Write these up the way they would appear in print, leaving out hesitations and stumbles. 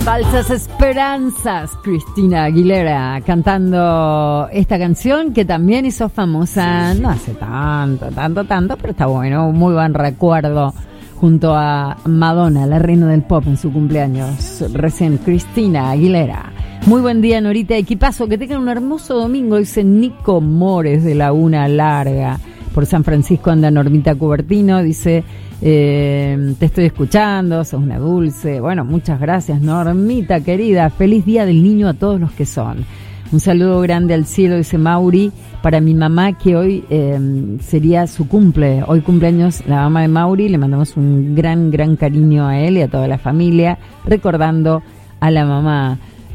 Falsas esperanzas, Cristina Aguilera cantando esta canción que también hizo famosa no hace tanto, pero está bueno, muy buen recuerdo junto a Madonna, la reina del pop en su cumpleaños, recién Cristina Aguilera. Muy buen día, Norita, equipazo, que tengan un hermoso domingo, dice Nico Mores de Laguna Larga. Por San Francisco anda Normita Cubertino, dice, te estoy escuchando, sos una dulce. Bueno, muchas gracias, Normita querida. Feliz Día del Niño a todos los que son. Un saludo grande al cielo, dice Mauri, para mi mamá, que hoy sería su cumple. Hoy cumpleaños la mamá de Mauri, le mandamos un gran cariño a él y a toda la familia, recordando a la mamá.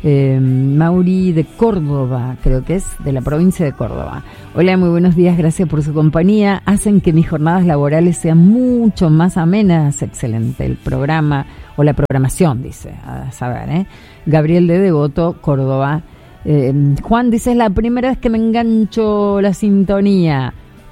Mauri de Córdoba, creo que es de la provincia de Córdoba. Hola, muy buenos días, gracias por su compañía. Hacen que mis jornadas laborales sean mucho más amenas. Excelente el programa, o la programación, dice, a saber, Gabriel de Devoto, Córdoba. Juan dice, es la primera vez que me engancho la sintonía.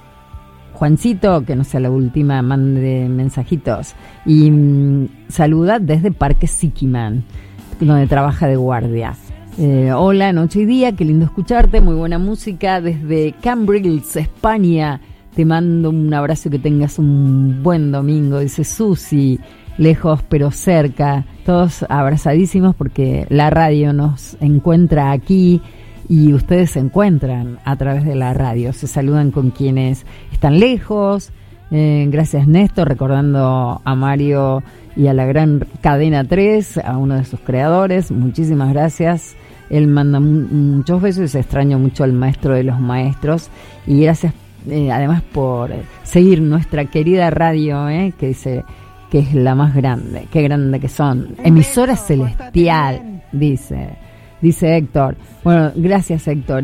Juancito, que no sea la última, mande mensajitos. Y saluda desde Parque Siquiman, donde trabaja de guardia. Hola, noche y día, qué lindo escucharte, muy buena música desde Cambrils, España. Te mando un abrazo, que tengas un buen domingo, dice Susi, lejos pero cerca, todos abrazadísimos porque la radio nos encuentra aquí y ustedes se encuentran a través de la radio, se saludan con quienes están lejos. Gracias, Néstor, recordando a Mario y a la gran Cadena 3, a uno de sus creadores, muchísimas gracias. Él manda muchos besos y se extraña mucho al maestro de los maestros. Y gracias además por seguir nuestra querida radio, que dice que es la más grande, qué grande que son. Emisora celestial, dice Héctor. Bueno, gracias, Héctor,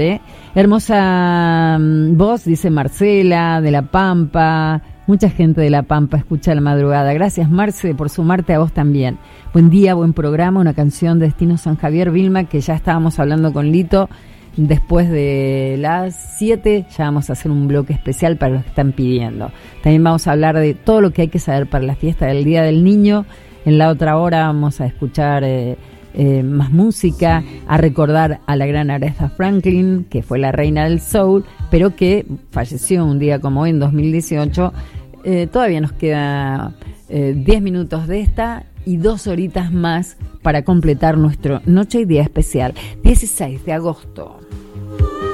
Hermosa voz, dice Marcela, de La Pampa. Mucha gente de La Pampa escucha la madrugada. Gracias, Marce, por sumarte, a vos también. Buen día, buen programa, una canción de Destino San Javier, Vilma, que ya estábamos hablando con Lito. Después de las 7 ya vamos a hacer un bloque especial para los que están pidiendo. También vamos a hablar de todo lo que hay que saber para la fiesta del Día del Niño. En la otra hora vamos a escuchar más música, a recordar a la gran Aretha Franklin, que fue la reina del soul, pero que falleció un día como hoy, en 2018. Todavía nos queda 10 minutos de esta y 2 horitas más para completar nuestro Noche y Día especial, 16 de agosto.